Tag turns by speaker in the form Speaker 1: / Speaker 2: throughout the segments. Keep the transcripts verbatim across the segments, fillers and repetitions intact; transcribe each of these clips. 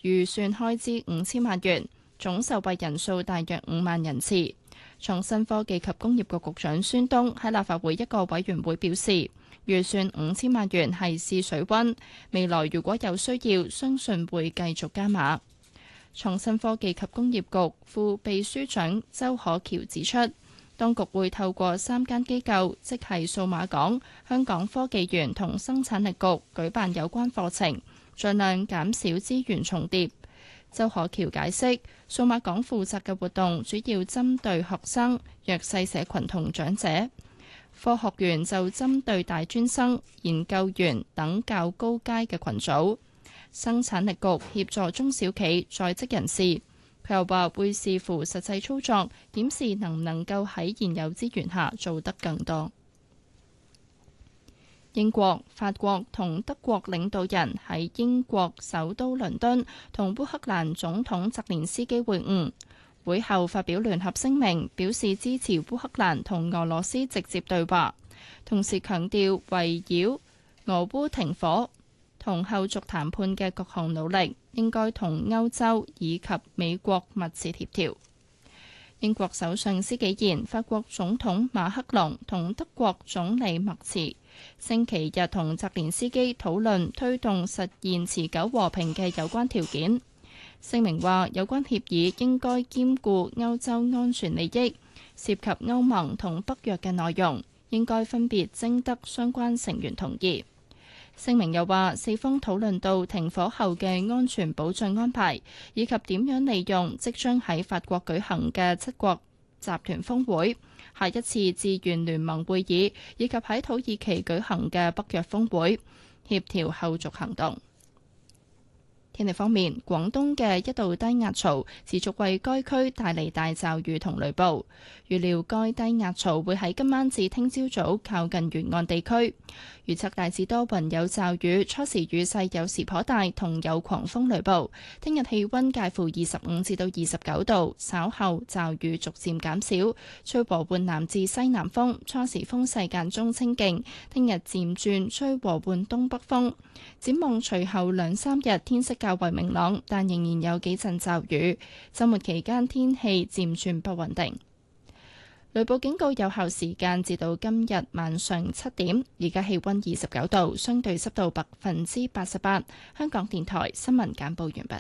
Speaker 1: 預算開支五千萬元，總受惠人數大約五萬人次。創新科技及工業局局長孫東喺立法會一個委員會表示，預算五千萬元係試水溫，未來如果有需要，相信會繼續加碼。創新科技及工業局副秘書長周可橋指出，當局會透過三間機構，即係數碼港、香港科技園同生產力局舉辦有關課程，盡量減少資源重疊。周可橋解釋，數碼港負責嘅活動主要針對學生、弱勢社群同長者，科學園就針對大專生、研究員等較高階嘅群組，生產力局協助中小企、在職人士。佢又話會視乎實際操作，檢視能唔能夠喺現有資源下做得更多。英國、法國同德國領導人喺英國首都倫敦同烏克蘭總統澤連斯基會晤，會後發表聯合聲明，表示支持烏克蘭同俄羅斯直接對話，同時強調圍繞俄烏停火同後續談判嘅各項努力應該同歐洲以及美國密切協調。英國首相施紀賢、法國總統馬克龍同德國總理默茨星期日同澤連斯基討論推動實現持久和平嘅有關條件。聲明話，有關協議應該兼顧歐洲安全利益，涉及歐盟同北約嘅內容，應該分別徵得相關成員同意。聲明又話，四方討論到停火後嘅安全保障安排，以及點樣利用即將喺法國舉行嘅七國集團峰會、下一次志願聯盟會議，以及喺土耳其舉行嘅北約峰會，協調後續行動。天氣方面，廣東嘅一道低壓槽持續為該區帶嚟大驟雨同雷暴，預料該低壓槽會喺今晚至聽朝早靠近沿岸地區。預測大致多雲有驟雨，初時雨勢有時頗大，同有狂風雷暴。聽日氣溫介乎二十五至到二十九度，稍後驟雨逐漸減少，吹和緩南至西南風，初時風勢間中清勁。聽日漸轉吹和緩東北風。展望隨後兩三日天色較為明朗，但仍然有幾陣驟雨。週末期間天氣漸轉不穩定。雷暴警告有效時間至到今日晚上七點。而家氣溫二十九度，相對濕度百分之八十八。香港電台新聞簡報完畢。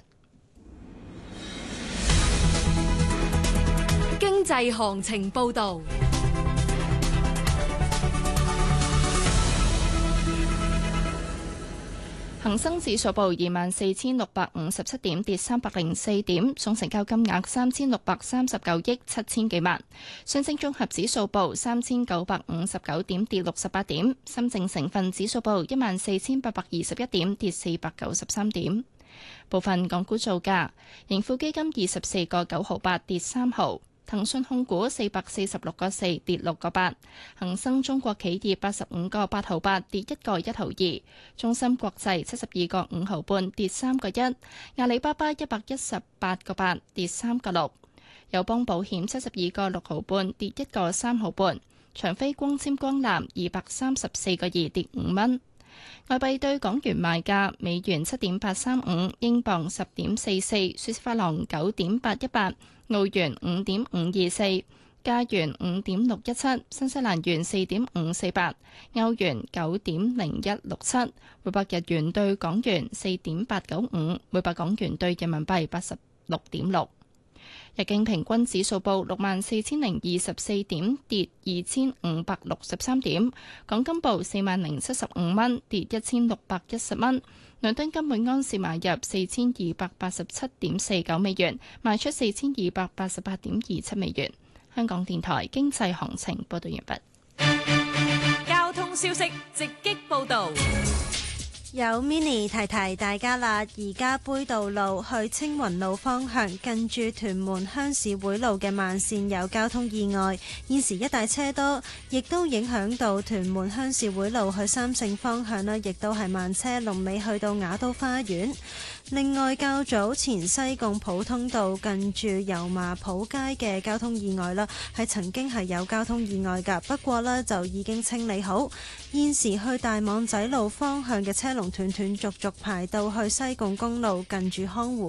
Speaker 2: 經濟行情報道。
Speaker 1: 恒生指數報二萬四千六百五十七點，跌三百零四點，總成交金額三千六百三十九億七千幾萬。上證綜合指數報三千九百五十九點，跌六十八點。深證成分指數報一萬四千八百二十一點，跌四百九十三點。部分港股造價，盈富基金二十四個九毫八，跌三毫。騰訊控股四百四十六個四，跌六個八，恒生中國企業八十五個八毫八，跌一個一毫二，中芯國際七十二個五毫半，跌三個一，阿里巴巴一百一十八個八，跌三個六，友邦保險七十二個六毫半，跌一個三毫半，長飛光纖光纜二百三十四個二，跌五蚊。外幣對港元賣價：美元七點八三五，英鎊十點四四，瑞士法郎九點八一八，澳元五點五二四，加元五點六一七，新西蘭元四點五四八，歐元九點零一六七，每百日元對港元四點八九五，每百港元對人民幣八十六點六。日經平均指數報六萬四千零二十四點，跌二千五百六十三點。港金報四萬零七十五蚊，跌一千六百一十蚊。倫敦金每安士買入四千二百八十七點四九美元，賣出四千二百八十八點二七美元。香港電台經濟行情報道完畢。
Speaker 2: 交通消息直擊報道。
Speaker 3: 有 mini 提提大家啦，而家杯渡路去青雲路方向近住屯門鄉事會路嘅慢線有交通意外，現時一帶車多，亦都影響到屯門鄉事會路去三聖方向啦，亦都係慢車，龍尾去到雅都花園。另外，較早前西貢普通道近住油麻埔街嘅交通意外啦，係曾經係有交通意外㗎，不過呢就已經清理好。現時去大網仔路方向嘅車龍斷斷續續排到去西貢公路近住康湖